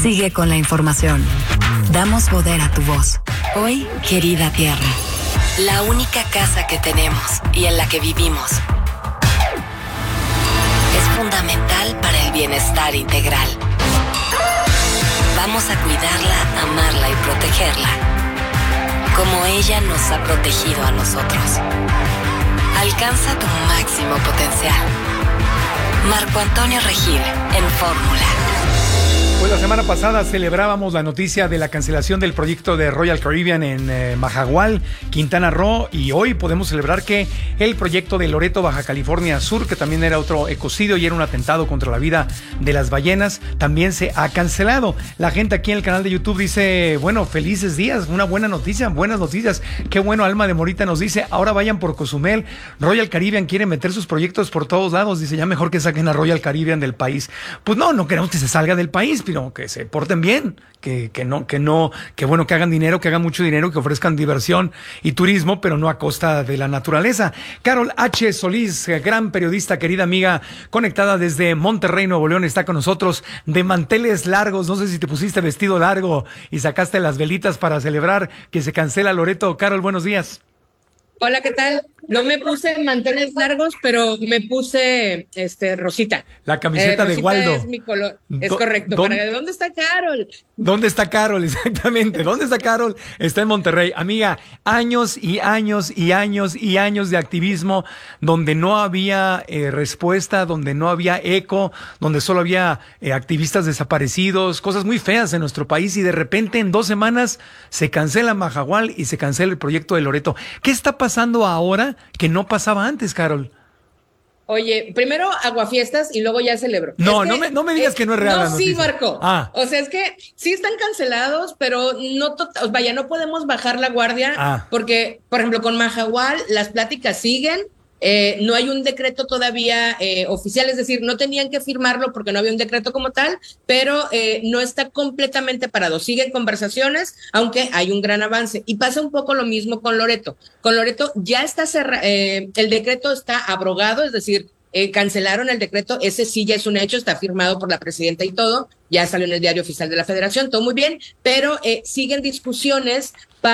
Sigue con la información. Damos poder a tu voz. Hoy, querida tierra, la única casa que tenemos y en la que vivimos es fundamental para el bienestar integral. Vamos a cuidarla, amarla y protegerla, como ella nos ha protegido a nosotros. Alcanza tu máximo potencial. Marco Antonio Regil, en Fórmula. Pues la semana pasada celebrábamos la noticia de la cancelación del proyecto de Royal Caribbean en Majagual, Quintana Roo, y hoy podemos celebrar que el proyecto de Loreto, Baja California Sur, que también era otro ecocidio y era un atentado contra la vida de las ballenas, también se ha cancelado. La gente aquí en el canal de YouTube dice, bueno, felices días, una buena noticia, buenas noticias. Qué bueno, Alma de Morita nos dice, ahora vayan por Cozumel. Royal Caribbean quiere meter sus proyectos por todos lados, dice, ya mejor que saquen a Royal Caribbean del país. Pues no queremos que se salga del país, pero que se porten bien, que bueno, que hagan dinero, que hagan mucho dinero, que ofrezcan diversión y turismo, pero no a costa de la naturaleza. Carol H. Solís, gran periodista, querida amiga, conectada desde Monterrey, Nuevo León, está con nosotros de manteles largos. No sé si te pusiste vestido largo y sacaste las velitas para celebrar que se cancela Loreto. Carol, buenos días. Hola, ¿qué tal? No me puse manteles largos, pero me puse rosita. La camiseta de Waldo. Es mi color. Es correcto. ¿Dónde está Carol? ¿Dónde está Carol? Exactamente. ¿Dónde está Carol? Está en Monterrey. Amiga, años y años y años y años de activismo donde no había respuesta, donde no había eco, donde solo había activistas desaparecidos, cosas muy feas en nuestro país, y de repente en 2 semanas se cancela Majagual y se cancela el proyecto de Loreto. ¿Qué está pasando ahora que no pasaba antes, Carol? Oye, primero aguafiestas y luego ya celebro. No me digas que no es real. No, sí, Marco. O sea, es que sí están cancelados, pero no podemos bajar la guardia porque, por ejemplo, con Majagual las pláticas siguen. No hay un decreto todavía oficial, es decir, no tenían que firmarlo porque no había un decreto como tal, pero no está completamente parado. Siguen conversaciones, aunque hay un gran avance. Y pasa un poco lo mismo con Loreto. Con Loreto ya está el decreto está abrogado, es decir, cancelaron el decreto, ese sí ya es un hecho, está firmado por la presidenta y todo, ya salió en el Diario Oficial de la Federación, todo muy bien, pero siguen discusiones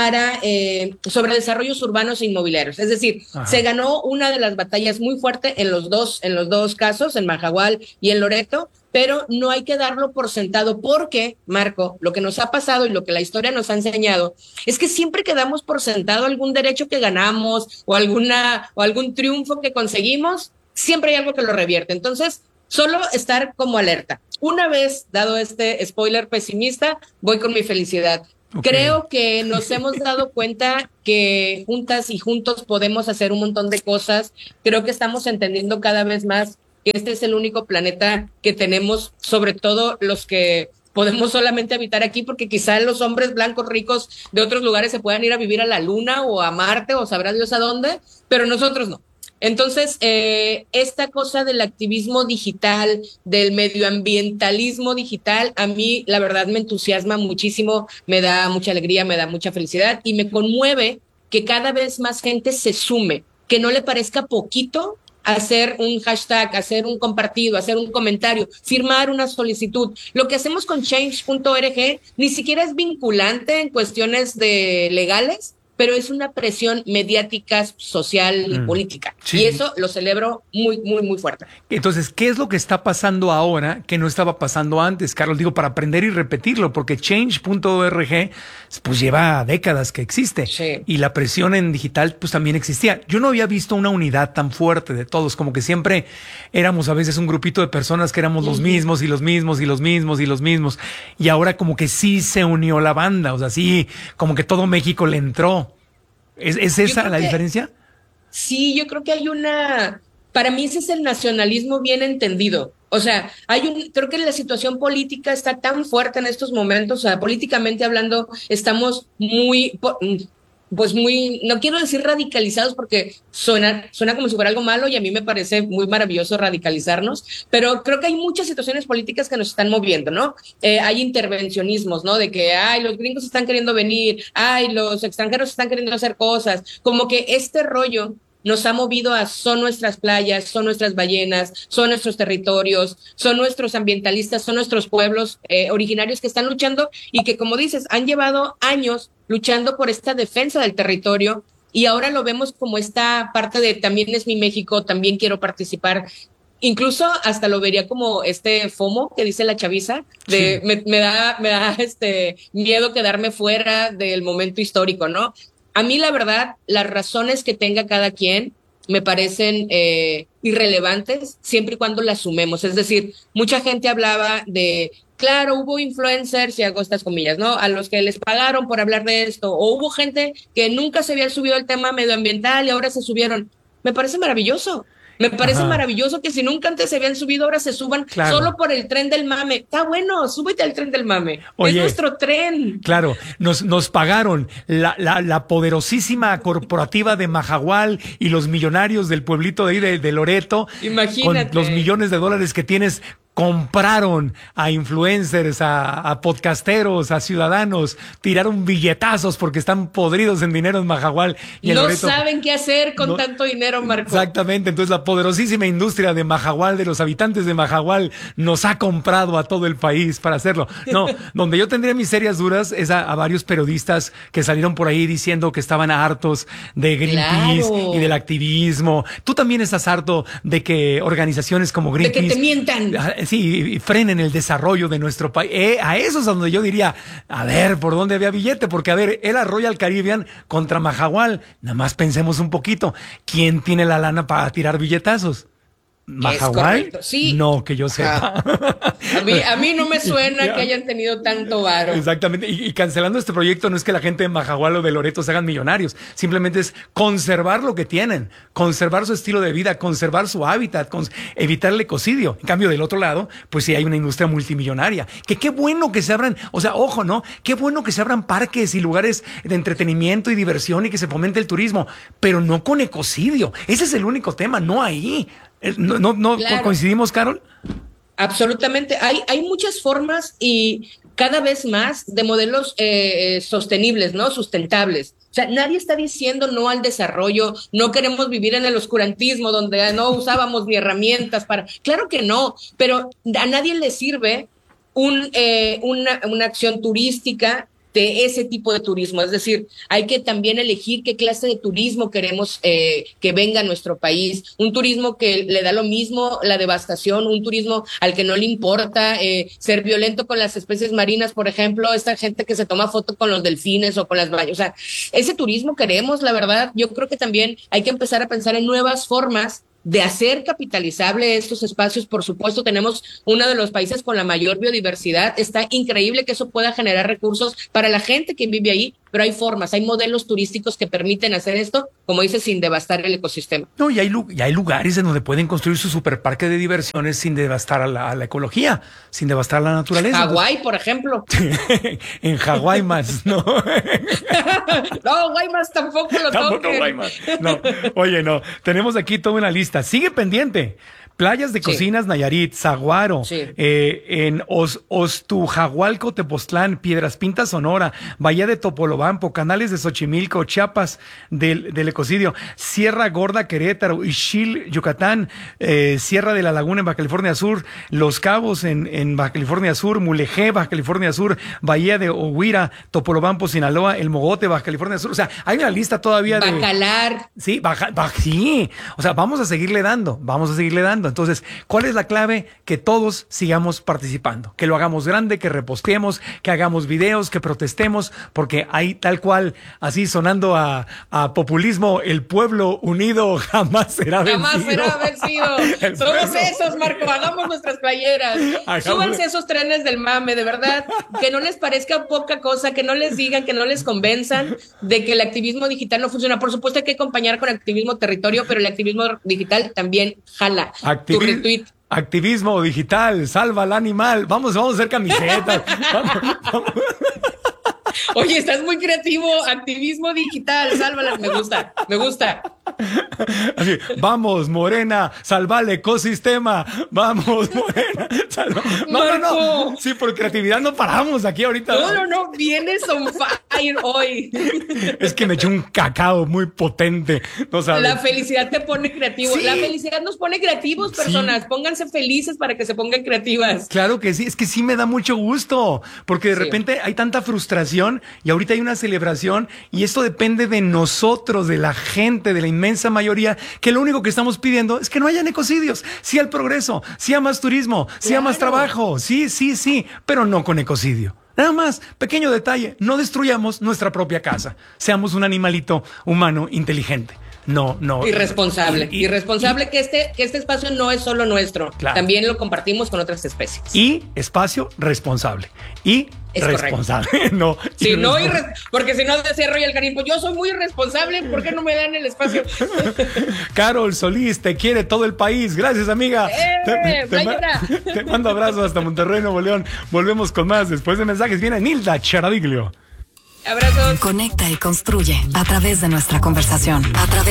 sobre desarrollos urbanos e inmobiliarios. Es decir, se ganó una de las batallas muy fuerte en los dos casos, en Majagual y en Loreto, pero no hay que darlo por sentado porque, Marco, lo que nos ha pasado y lo que la historia nos ha enseñado es que siempre que damos por sentado algún derecho que ganamos o algún triunfo que conseguimos, siempre hay algo que lo revierte. Entonces, solo estar como alerta. Una vez dado este spoiler pesimista, voy con mi felicidad. Okay. Creo que nos hemos dado cuenta que juntas y juntos podemos hacer un montón de cosas. Creo que estamos entendiendo cada vez más que este es el único planeta que tenemos, sobre todo los que podemos solamente habitar aquí, porque quizá los hombres blancos ricos de otros lugares se puedan ir a vivir a la Luna o a Marte o sabrá Dios a dónde, pero nosotros no. Entonces, esta cosa del activismo digital, del medioambientalismo digital, a mí la verdad me entusiasma muchísimo, me da mucha alegría, me da mucha felicidad y me conmueve que cada vez más gente se sume, que no le parezca poquito hacer un hashtag, hacer un compartido, hacer un comentario, firmar una solicitud. Lo que hacemos con change.org ni siquiera es vinculante en cuestiones legales, pero es una presión mediática, social y política. Sí. Y eso lo celebro muy, muy, muy fuerte. Entonces, ¿qué es lo que está pasando ahora que no estaba pasando antes, Carol? Digo, para aprender y repetirlo, porque change.org pues lleva décadas que existe. Sí. Y la presión en digital pues también existía. Yo no había visto una unidad tan fuerte de todos, como que siempre éramos a veces un grupito de personas que éramos los mismos y los mismos y los mismos y los mismos. Y ahora como que sí se unió la banda, o sea, sí, como que todo México le entró. ¿Es esa la diferencia? Sí, yo creo que para mí ese es el nacionalismo bien entendido. O sea, creo que la situación política está tan fuerte en estos momentos, o sea, políticamente hablando, estamos muy, no quiero decir radicalizados porque suena como si fuera algo malo y a mí me parece muy maravilloso radicalizarnos, pero creo que hay muchas situaciones políticas que nos están moviendo, ¿no? Hay intervencionismos, ¿no? De que, los gringos están queriendo venir, los extranjeros están queriendo hacer cosas, como que este rollo nos ha movido son nuestras playas, son nuestras ballenas, son nuestros territorios, son nuestros ambientalistas, son nuestros pueblos originarios que están luchando y que, como dices, han llevado años luchando por esta defensa del territorio. Y ahora lo vemos como esta parte de también es mi México, también quiero participar. Incluso hasta lo vería como FOMO que dice la chaviza, de sí. me da miedo quedarme fuera del momento histórico, ¿no? A mí, la verdad, las razones que tenga cada quien me parecen irrelevantes siempre y cuando las sumemos. Es decir, mucha gente hablaba de, claro, hubo influencers, y hago estas comillas, ¿no? A los que les pagaron por hablar de esto, o hubo gente que nunca se había subido al tema medioambiental y ahora se subieron. Me parece maravilloso. Me parece maravilloso que si nunca antes se habían subido, ahora se suban solo por el tren del mame. Está bueno, súbete al tren del mame. Oye, es nuestro tren. Claro, nos pagaron la poderosísima corporativa de Mahahual y los millonarios del pueblito de ahí de Loreto. Imagínate. Con los millones de dólares que tienes. Compraron a influencers, a podcasteros, a ciudadanos, tiraron billetazos porque están podridos en dinero en Mahahual. Y no saben qué hacer con tanto dinero, Marco. Exactamente, entonces la poderosísima industria de Mahahual, de los habitantes de Mahahual, nos ha comprado a todo el país para hacerlo. No, donde yo tendría mis serias dudas es a varios periodistas que salieron por ahí diciendo que estaban hartos de Greenpeace y del activismo. Tú también estás harto de que organizaciones como Greenpeace... De que te mientan. Sí, y frenen el desarrollo de nuestro país. A eso es donde yo diría, a ver, ¿por dónde había billete? Porque, a ver, era Royal Caribbean contra Mahahual. Nada más pensemos un poquito. ¿Quién tiene la lana para tirar billetazos? ¿Mahahual? Sí. No, que yo sepa. A mí no me suena que hayan tenido tanto varo. Exactamente. Y cancelando este proyecto no es que la gente de Mahahual o de Loreto se hagan millonarios. Simplemente es conservar lo que tienen, conservar su estilo de vida, conservar su hábitat, evitar el ecocidio. En cambio, del otro lado, pues sí hay una industria multimillonaria. Que qué bueno que se abran, o sea, ojo, ¿no? Qué bueno que se abran parques y lugares de entretenimiento y diversión y que se fomente el turismo, pero no con ecocidio. Ese es el único tema, no ahí. ¿No claro. ¿Coincidimos, Carol? Absolutamente. Hay muchas formas y cada vez más de modelos sostenibles, ¿no? Sustentables. O sea, nadie está diciendo no al desarrollo, no queremos vivir en el oscurantismo donde no usábamos ni herramientas para... Claro que no, pero a nadie le sirve una acción turística de ese tipo de turismo. Es decir, hay que también elegir qué clase de turismo queremos que venga a nuestro país. Un turismo que le da lo mismo la devastación, un turismo al que no le importa ser violento con las especies marinas, por ejemplo, esta gente que se toma foto con los delfines o con las ballenas. O sea, ese turismo queremos, la verdad. Yo creo que también hay que empezar a pensar en nuevas formas de hacer capitalizable estos espacios. Por supuesto, tenemos uno de los países con la mayor biodiversidad. Está increíble que eso pueda generar recursos para la gente que vive ahí, pero hay formas, hay modelos turísticos que permiten hacer esto, como dices, sin devastar el ecosistema. No, y hay lugares en donde pueden construir su superparque de diversiones sin devastar a la ecología, sin devastar la naturaleza. Hawái, por ejemplo. En Hawái más, ¿no? No, Guaymas tampoco lo toquen. Guaymas. No, oye, no. Tenemos aquí toda una lista. Sigue pendiente. Playas de Cocinas, Nayarit, Saguaro, en Ostujahualco, Tepoztlán, Piedras Pintas, Sonora, Bahía de Topolobampo, Canales de Xochimilco, Chiapas del ecocidio, Sierra Gorda, Querétaro, Ixil, Yucatán, Sierra de la Laguna en Baja California Sur, Los Cabos en Baja California Sur, Mulegé, Baja California Sur, Bahía de Ohuira, Topolobampo, Sinaloa, El Mogote, Baja California Sur. O sea, hay una lista todavía de... Bacalar. Sí, sí. O sea, vamos a seguirle dando. Entonces, ¿cuál es la clave? Que todos sigamos participando, que lo hagamos grande, que reposteemos, que hagamos videos, que protestemos, porque hay tal cual, así sonando a populismo, el pueblo unido jamás será vencido. Jamás será vencido. Somos esos, Marco, hagamos nuestras playeras. Súbanse esos trenes del mame, de verdad, que no les parezca poca cosa, que no les digan, que no les convenzan de que el activismo digital no funciona. Por supuesto hay que acompañar con activismo territorio, pero el activismo digital también jala. Activismo digital, salva al animal. Vamos a hacer camisetas. vamos. Oye, estás muy creativo. Activismo digital, sálvala. Me gusta. Así, vamos, Morena, salva el ecosistema. Vamos, Morena, salva. No. Sí, por creatividad no paramos aquí ahorita. No, vienes on fire hoy. Es que me eché un cacao muy potente. No sabes. La felicidad te pone creativo. Sí. La felicidad nos pone creativos, personas. Sí. Pónganse felices para que se pongan creativas. Claro que sí, es que sí me da mucho gusto, porque de repente hay tanta frustración y ahorita hay una celebración y esto depende de nosotros, de la gente, de la inmensa mayoría, que lo único que estamos pidiendo es que no hayan ecocidios, sí al progreso, sí a más turismo, sí a más trabajo, sí, pero no con ecocidio. Nada más, pequeño detalle, no destruyamos nuestra propia casa, seamos un animalito humano inteligente. No. Irresponsable. Irresponsable que este espacio no es solo nuestro. Claro. También lo compartimos con otras especies. Y espacio responsable. Y es responsable. Correcto. No. Sí, porque si no decía Royal Caribbean, pues yo soy muy irresponsable, ¿por qué no me dan el espacio? Carol Solís, te quiere todo el país. Gracias, amiga. Te mando abrazos hasta Monterrey, Nuevo León. Volvemos con más. Después de mensajes viene Nilda Charadiglio. Abrazos. Conecta y construye a través de nuestra conversación.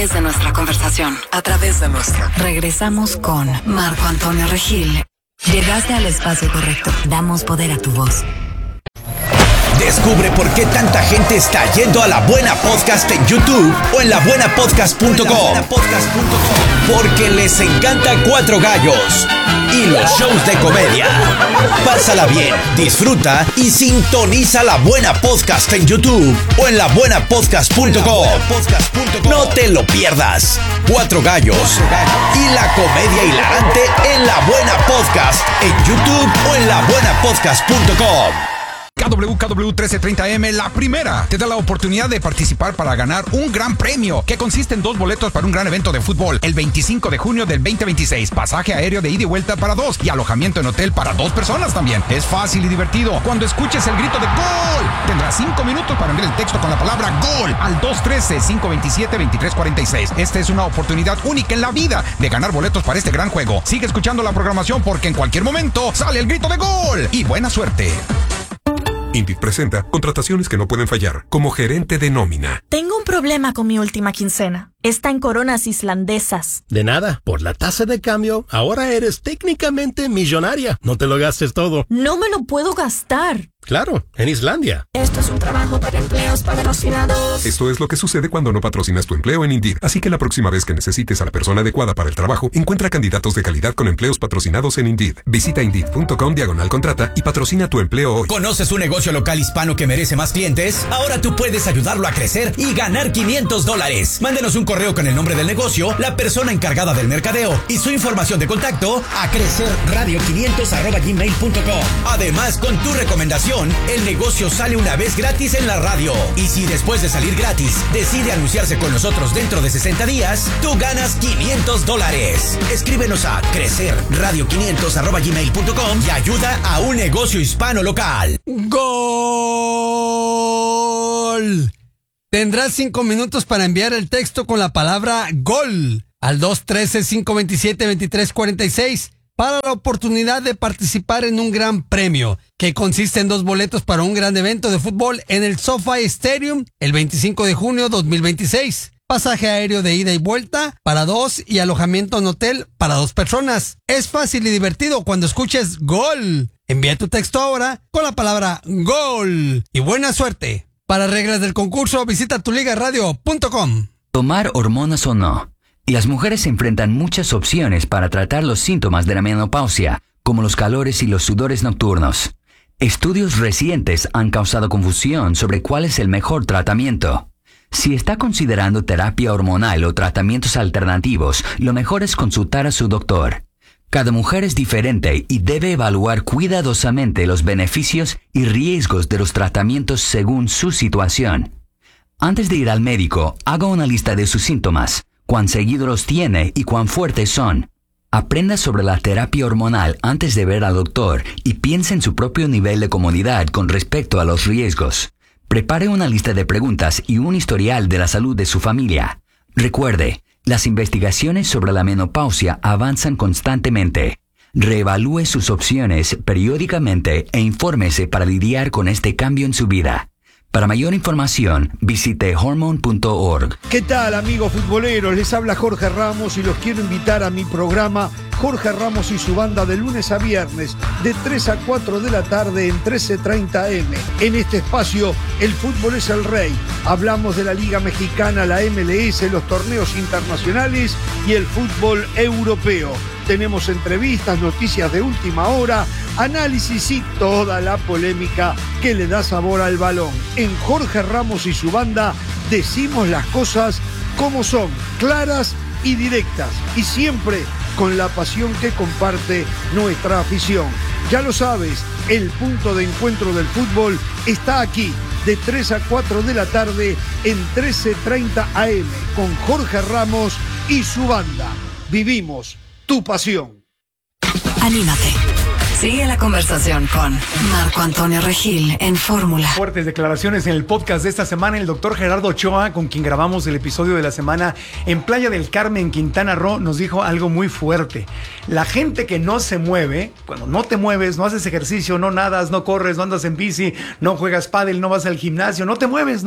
Regresamos con Marco Antonio Regil. Llegaste al espacio correcto. Damos poder a tu voz. Descubre por qué tanta gente está yendo a La Buena Podcast en YouTube o en labuenapodcast.com. Porque les encanta Cuatro Gallos y los shows de comedia. Pásala bien, disfruta y sintoniza La Buena Podcast en YouTube o en labuenapodcast.com. No te lo pierdas. Cuatro Gallos y la comedia hilarante en La Buena Podcast en YouTube o en labuenapodcast.com. KWKW 1330M, la primera, te da la oportunidad de participar para ganar un gran premio que consiste en 2 boletos para un gran evento de fútbol el 25 de junio del 2026, pasaje aéreo de ida y vuelta para 2 y alojamiento en hotel para 2 personas también. Es fácil y divertido. Cuando escuches el grito de ¡Gol! Tendrás 5 minutos para enviar el texto con la palabra ¡Gol! al 213-527-2346. Esta es una oportunidad única en la vida de ganar boletos para este gran juego. Sigue escuchando la programación porque en cualquier momento sale el grito de ¡Gol! Y buena suerte. Indeed presenta contrataciones que no pueden fallar, como gerente de nómina. Tengo un problema con mi última quincena. Está en coronas islandesas. De nada, por la tasa de cambio, ahora eres técnicamente millonaria. No te lo gastes todo. No me lo puedo gastar. Claro, en Islandia. Esto es un trabajo para empleos patrocinados. Esto es lo que sucede cuando no patrocinas tu empleo en Indeed. Así que la próxima vez que necesites a la persona adecuada para el trabajo, encuentra candidatos de calidad con empleos patrocinados en Indeed. Visita Indeed.com/contrata y patrocina tu empleo hoy. ¿Conoces un negocio local hispano que merece más clientes? Ahora tú puedes ayudarlo a crecer y ganar $500. Mándenos un correo con el nombre del negocio, la persona encargada del mercadeo y su información de contacto a crecerradio500@gmail.com. Además, con tu recomendación, el negocio sale una vez gratis en la radio. Y si después de salir gratis decide anunciarse con nosotros dentro de 60 días, tú ganas $500. Escríbenos a crecerradio500@gmail.com y ayuda a un negocio hispano local. ¡Gol! Tendrás 5 minutos para enviar el texto con la palabra GOL al 213-527-2346 para la oportunidad de participar en un gran premio que consiste en 2 boletos para un gran evento de fútbol en el SoFi Stadium el 25 de junio 2026. Pasaje aéreo de ida y vuelta para 2 y alojamiento en hotel para 2 personas. Es fácil y divertido cuando escuches GOL. Envía tu texto ahora con la palabra GOL y buena suerte. Para reglas del concurso, visita tuligaradio.com. Tomar hormonas o no. Las mujeres enfrentan muchas opciones para tratar los síntomas de la menopausia, como los calores y los sudores nocturnos. Estudios recientes han causado confusión sobre cuál es el mejor tratamiento. Si está considerando terapia hormonal o tratamientos alternativos, lo mejor es consultar a su doctor. Cada mujer es diferente y debe evaluar cuidadosamente los beneficios y riesgos de los tratamientos según su situación. Antes de ir al médico, haga una lista de sus síntomas, cuán seguido los tiene y cuán fuertes son. Aprenda sobre la terapia hormonal antes de ver al doctor y piense en su propio nivel de comodidad con respecto a los riesgos. Prepare una lista de preguntas y un historial de la salud de su familia. Recuerde, las investigaciones sobre la menopausia avanzan constantemente. Reevalúe sus opciones periódicamente e infórmese para lidiar con este cambio en su vida. Para mayor información, visite hormone.org. ¿Qué tal, amigos futboleros? Les habla Jorge Ramos y los quiero invitar a mi programa Jorge Ramos y su banda de lunes a viernes de 3 a 4 de la tarde en 13:30 AM. En este espacio, el fútbol es el rey. Hablamos de la Liga Mexicana, la MLS, los torneos internacionales y el fútbol europeo. Tenemos entrevistas, noticias de última hora, análisis y toda la polémica que le da sabor al balón. En Jorge Ramos y su banda decimos las cosas como son, claras y directas, y siempre con la pasión que comparte nuestra afición. Ya lo sabes, el punto de encuentro del fútbol está aquí, de 3 a 4 de la tarde en 13:30 AM, con Jorge Ramos y su banda. Vivimos tu pasión. Anímate. Sigue la conversación con Marco Antonio Regil en Fórmula. Fuertes declaraciones en el podcast de esta semana. El doctor Gerardo Ochoa, con quien grabamos el episodio de la semana en Playa del Carmen, Quintana Roo, nos dijo algo muy fuerte. La gente que no se mueve, cuando no te mueves, no haces ejercicio, no nadas, no corres, no andas en bici, no juegas pádel, no vas al gimnasio, no te mueves,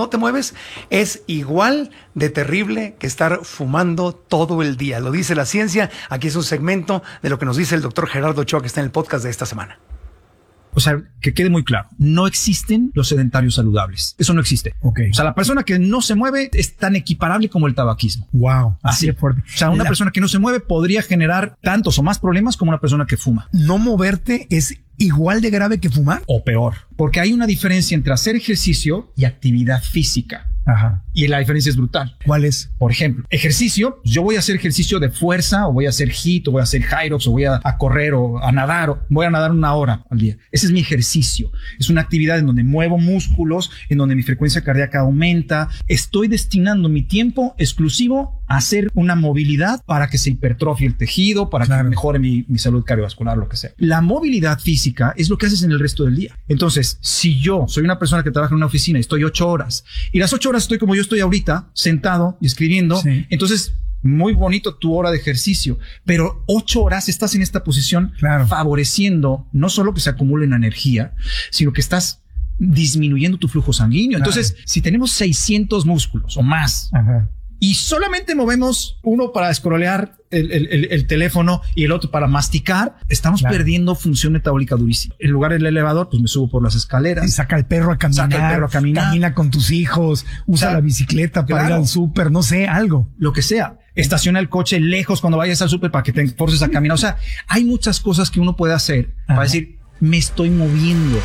es igual de terrible que estar fumando todo el día. Lo dice la ciencia. Aquí es un segmento de lo que nos dice el doctor Gerardo Ochoa, que está en el podcast de esta semana. O sea, que quede muy claro, no existen los sedentarios saludables. Eso no existe. Okay. O sea, la persona que no se mueve es tan equiparable como el tabaquismo. Wow, así de fuerte. O sea, una persona que no se mueve podría generar tantos o más problemas como una persona que fuma. No moverte es igual de grave que fumar. O peor, porque hay una diferencia entre hacer ejercicio y actividad física. Ajá. Y la diferencia es brutal. ¿Cuál es? Por ejemplo, ejercicio. Yo voy a hacer ejercicio de fuerza, o voy a hacer HIIT, o voy a hacer Hyrox, o voy a correr, o a nadar, o voy a nadar 1 hora al día. Ese es mi ejercicio. Es una actividad en donde muevo músculos, en donde mi frecuencia cardíaca aumenta. Estoy destinando mi tiempo exclusivo a hacer una movilidad para que se hipertrofie el tejido, para que mejore mi salud cardiovascular, lo que sea. La movilidad física es lo que haces en el resto del día. Entonces, si yo soy una persona que trabaja en una oficina y estoy 8 horas, y las 8 horas estoy como yo estoy ahorita, sentado y escribiendo, entonces muy bonito tu hora de ejercicio, pero 8 horas estás en esta posición, favoreciendo no solo que se acumule la energía, sino que estás disminuyendo tu flujo sanguíneo. Entonces, si tenemos 600 músculos o más, y solamente movemos uno para escrolear el teléfono y el otro para masticar, estamos perdiendo función metabólica durísima. En lugar del elevador, pues me subo por las escaleras. Y saca el perro a caminar. Camina con tus hijos, usa la bicicleta para ir al súper, no sé, algo. Lo que sea. Estaciona el coche lejos cuando vayas al súper para que te forces a caminar. O sea, hay muchas cosas que uno puede hacer para decir, me estoy moviendo.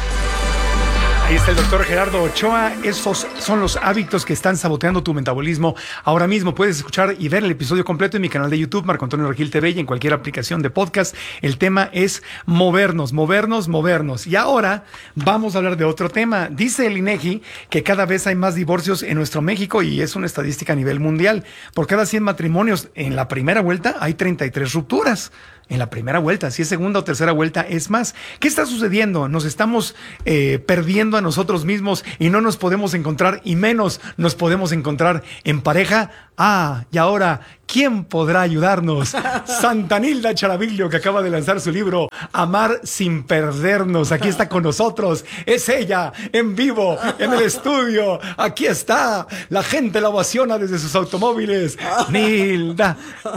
Ahí está el doctor Gerardo Ochoa. Esos son los hábitos que están saboteando tu metabolismo. Ahora mismo puedes escuchar y ver el episodio completo en mi canal de YouTube, Marco Antonio Regil TV, y en cualquier aplicación de podcast. El tema es movernos. Y ahora vamos a hablar de otro tema. Dice el INEGI que cada vez hay más divorcios en nuestro México, y es una estadística a nivel mundial. Por cada 100 matrimonios en la primera vuelta hay 33 rupturas. En la primera vuelta, si es segunda o tercera vuelta, es más. ¿Qué está sucediendo? Nos estamos perdiendo a nosotros mismos y no nos podemos encontrar, y menos nos podemos encontrar en pareja. Y ahora, ¿quién podrá ayudarnos? Santanilda Charaviglio, que acaba de lanzar su libro Amar sin perdernos. Aquí está con nosotros. Es ella, en vivo, en el estudio. Aquí está. La gente la ovaciona desde sus automóviles. Nilda.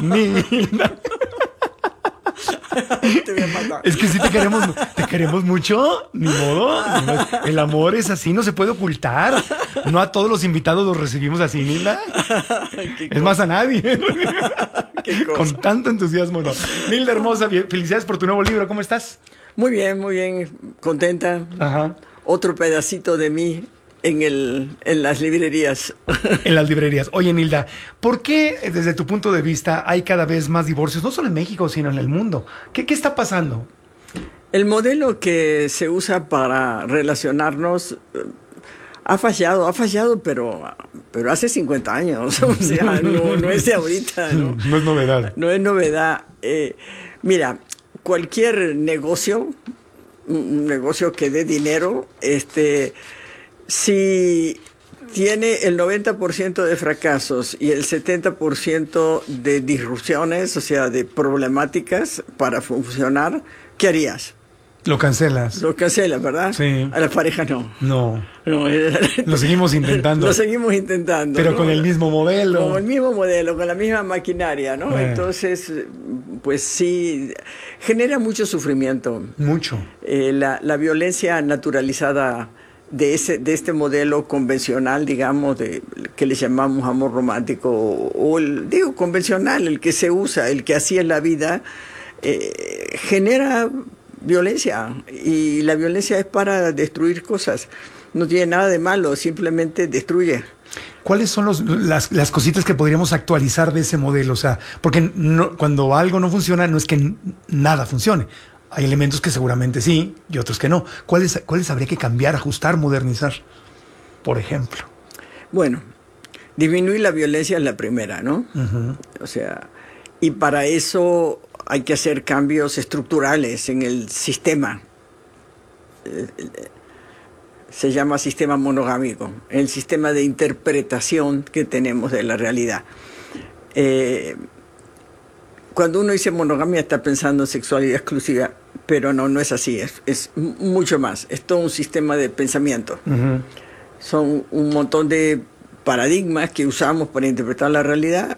Es que sí te queremos mucho, ni modo. El amor es así, no se puede ocultar. No a todos los invitados los recibimos así, Nilda. Es más, a nadie. Con tanto entusiasmo, no. Nilda hermosa, felicidades por tu nuevo libro. ¿Cómo estás? Muy bien, contenta. Ajá. Otro pedacito de mí en las librerías. En las librerías. Oye, Nilda, ¿por qué desde tu punto de vista hay cada vez más divorcios, no solo en México, sino en el mundo? ¿Qué está pasando? El modelo que se usa para relacionarnos ha fallado, pero hace 50 años. O sea, no es de ahorita, ¿no? No es novedad. No es novedad. Mira, cualquier negocio, un negocio que dé dinero, si tiene el 90% de fracasos y el 70% de disrupciones, o sea, de problemáticas para funcionar, ¿qué harías? Lo cancelas. Lo cancelas, ¿verdad? Sí. A las parejas no. No. Lo seguimos intentando. Lo seguimos intentando. Pero ¿no? Con el mismo modelo. Con el mismo modelo, con la misma maquinaria, ¿no? Entonces, pues sí, genera mucho sufrimiento. Mucho. La violencia naturalizada de este modelo convencional, digamos, que le llamamos amor romántico, o digo convencional, el que se usa, el que así es la vida, genera violencia, y la violencia es para destruir cosas. No tiene nada de malo, simplemente destruye. ¿Cuáles son las cositas que podríamos actualizar de ese modelo? O sea, porque cuando algo no funciona, no es que nada funcione. Hay elementos que seguramente sí y otros que no. ¿Cuáles habría que cambiar, ajustar, modernizar? Por ejemplo. Bueno, disminuir la violencia es la primera, ¿no? Uh-huh. O sea, y para eso hay que hacer cambios estructurales en el sistema. Se llama sistema monogámico, el sistema de interpretación que tenemos de la realidad. Cuando uno dice monogamia está pensando en sexualidad exclusiva, pero no es así, es mucho más, es todo un sistema de pensamiento. Uh-huh. Son un montón de paradigmas que usamos para interpretar la realidad,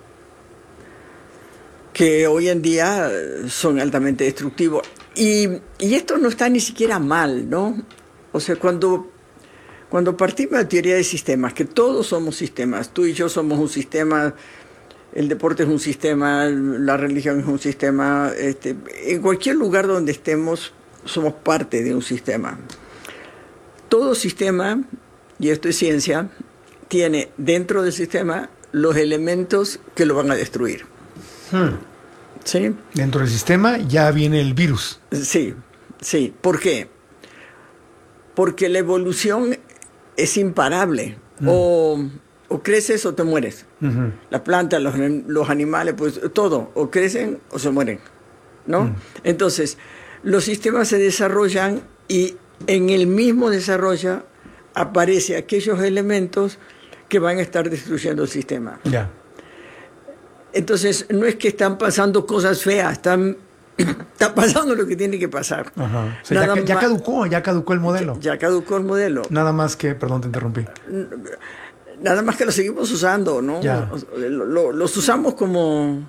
que hoy en día son altamente destructivos. Y esto no está ni siquiera mal, ¿no? O sea, cuando partimos de la teoría de sistemas, que todos somos sistemas, tú y yo somos un sistema, el deporte es un sistema, la religión es un sistema, en cualquier lugar donde estemos somos parte de un sistema. Todo sistema, y esto es ciencia, tiene dentro del sistema los elementos que lo van a destruir. ¿Sí? Dentro del sistema ya viene el virus. Sí. ¿Por qué? Porque la evolución es imparable. O creces o te mueres. Uh-huh. La planta, los animales, pues todo, o crecen o se mueren, ¿no? Uh-huh. Entonces, los sistemas se desarrollan y en el mismo desarrollo aparecen aquellos elementos que van a estar destruyendo el sistema. Ya. Yeah. Entonces, no es que están pasando cosas feas, está pasando lo que tiene que pasar. Ajá. O sea, ya caducó el modelo. Ya caducó el modelo. Nada más que, perdón, te interrumpí. Nada más que lo seguimos usando, ¿no? Los usamos como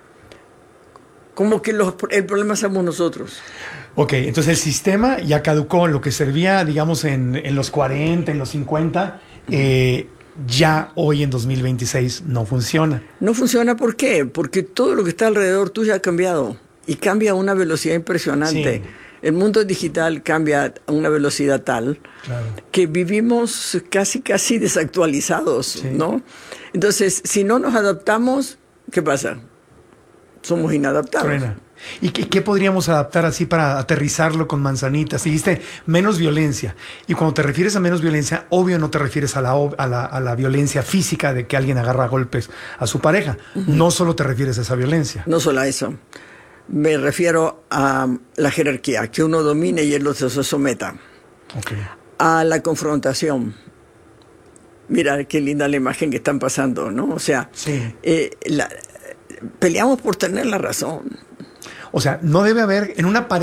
que el problema somos nosotros. Ok, entonces el sistema ya caducó, lo que servía, digamos, en los 40, en los 50, ya hoy en 2026 no funciona. No funciona, ¿por qué? Porque todo lo que está alrededor tuyo ha cambiado y cambia a una velocidad impresionante. Sí. El mundo digital cambia a una velocidad tal que vivimos casi desactualizados, sí. ¿No? Entonces, si no nos adaptamos, ¿qué pasa? Somos inadaptables. Truena. ¿Y qué podríamos adaptar así para aterrizarlo con manzanitas? Dijiste menos violencia. Y cuando te refieres a menos violencia, obvio no te refieres a la violencia física de que alguien agarra a golpes a su pareja. Uh-huh. No solo te refieres a esa violencia. No solo a eso. Me refiero a la jerarquía, que uno domine y el otro se someta. Okay. A la confrontación. Mira qué linda la imagen que están pasando, ¿no? O sea, sí. Peleamos por tener la razón. O sea, no debe haber en una pareja